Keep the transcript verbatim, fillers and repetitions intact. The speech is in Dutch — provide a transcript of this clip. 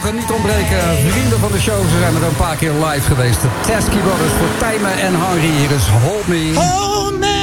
mogen niet ontbreken. Vrienden van de show, ze zijn er een paar keer live geweest. De Teskey Brothers voor Tijmen en Henry. Hier is Hold Me. Hold me.